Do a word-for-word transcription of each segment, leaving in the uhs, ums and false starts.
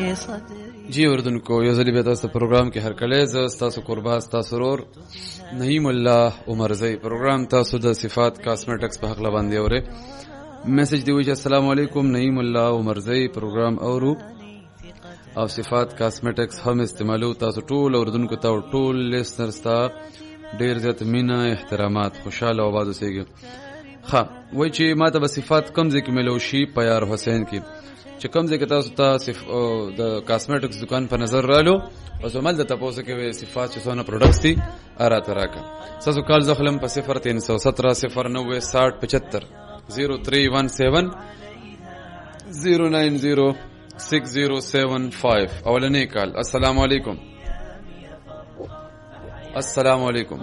جی اردوونکو یو ځلې بیا تاسو ته پروګرام کې هرکلی زه ستاسو قربا ستاسو ورور نعیم الله عمرزی پروګرام تاسو د صفات کاسمیټکس په حق باندې اورئ میسج دی وی چې السلام علیکم نعیم الله عمرزی پروګرام اورو او صفات کاسمیټکس هم استعمالو تاسو ټول اردوونکو ته ټول لیسنرز ته ډیر زیات مینا احترامات خوشاله او آباد اوسئ. ها وای چې ماته به صفات کم ځای کې ملو شي په یار حسین کې چې کم ځای کې تاسو ته د کاسمیټکس دکان په نظر رالو اوس عمل د تاسو کې صفات چې څونه پروډکټس دي اراته راکا تاسو کال زخلم په صفر تین سو سترہ صفر نوے ساٹھ پچہتر زیرو تھری ون سیون زیرو نائن زیرو سکس زیرو سیون فائیو اولنی کال. السلام علیکم. السلام علیکم.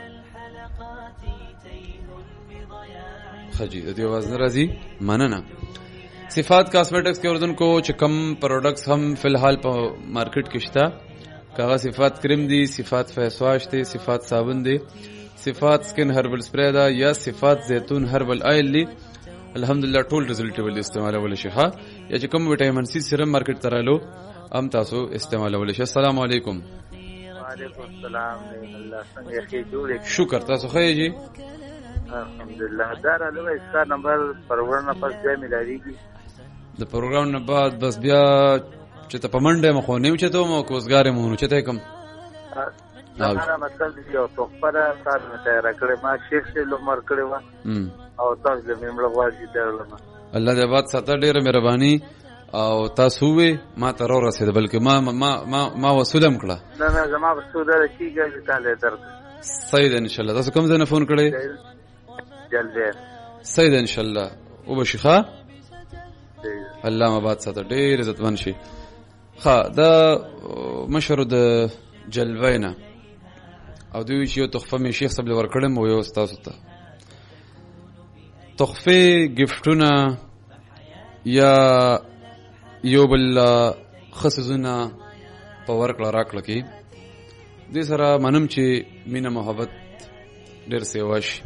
خجی د دې आवाज ناراضي مننه. صفات کاسمیټکس کې اردوونکو چې کم پروډکټس هم فلحال په مارکیټ کې شته کاغه صفات کریم دي صفات فیس واش دي صفات صابون دي صفات سکن هربل سپری دا یا صفات زیتون هربل آیل دي الحمدلله ټول ریزلټیبل استعمالول شي ها یا چې کوم وټامین سی سیرم مارکیټ ترالو ام تاسو استعمالول شي. السلام علیکم. وعلیکم السلام. الله څنګه ښه جوړ شکر تاسو ښه جی الحمدلله. دا راځي استا نمبر پروګرام نه پس بیا ملایږي د پروګرام نه بعد بس بیا چې ته پمنډه مخو نیو چې ته مو کوزګار مونږ چې ته کوم دا مطلب دی او تو پر سات مته راکړې ما شیخ سے لمر کړې و او تاسو دې ممړ واجی درلم الله دې باد ساته ډېر مهرباني او تاسو وې ما ته را رسید بلکې ما ما ما ما وسولم کړه نه نه زما وسوله کیږي تعالی درد صحیح ان شاء الله. تاسو کوم ځای نه فون کړی؟ جلدی صحیح ان شاء الله او بشخه الله ما باد ساته ډېر عزتمن شي. ها دا مشر د جلوینا او دوی چې یو تحفه می شیخ صاحب لور کړم او یو تاسو ته تحفه گیفټونه یا یو بل خصوصونه په ورکړه راکړه کې دې سره منم چې مینه محبت ډېر سیواش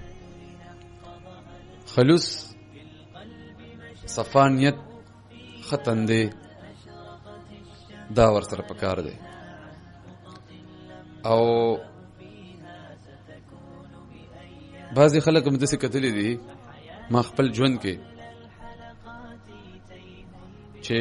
خلوص صفانیت ختم دی دا ور سره پکار دی او بعضی خلک هم داسې کتلی دي ما خپل ژوند کې چې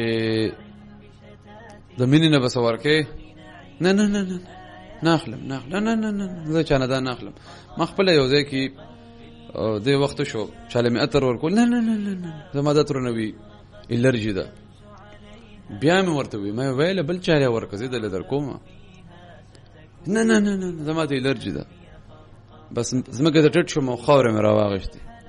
د مینې نه بس ورکې نه نه نه نه نه اخلم نه اخلم نه نه نه زه چا نه دا نه اخلم ما خپله یو ځای کې دې وخت شو چاله مې عطر ورکول نه نه نه نه نه زما د عطرو نه وي الرجي ده بیا مې ورته وی مې ویله بل چا ورکه زه دله در کومه نه نه نه نه زما ته الرجي ده بس زمکه د ټټ شو مو خاوره مې راواغشتي